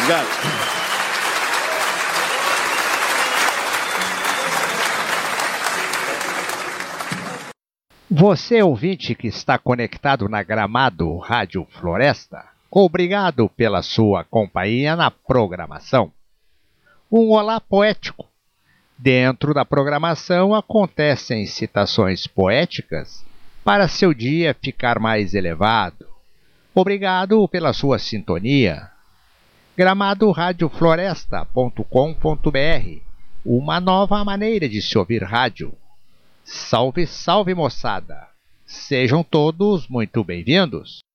Obrigado. Você, ouvinte que está conectado na Gramado Rádio Floresta, obrigado pela sua companhia na programação. Um olá poético. Dentro da programação acontecem citações poéticas para seu dia ficar mais elevado. Obrigado pela sua sintonia. gramadoradiofloresta.com.br, uma nova maneira de se ouvir rádio. Salve, salve, moçada! Sejam todos muito bem-vindos!